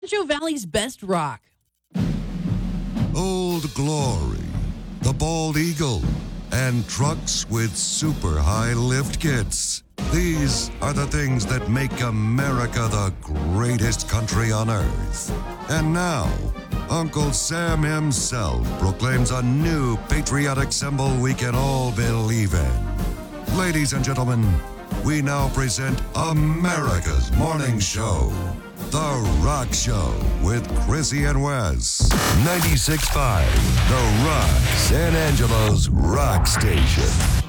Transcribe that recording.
Central Valley's best rock. Old Glory, the Bald Eagle, and trucks with super high lift kits. These are the things that make America the greatest country on earth. And now, Uncle Sam himself proclaims a new patriotic symbol we can all believe in. Ladies and gentlemen, we now present America's morning show, The Rock Show with Chrissy and Wes. 96.5, The Rock, San Angelo's rock station.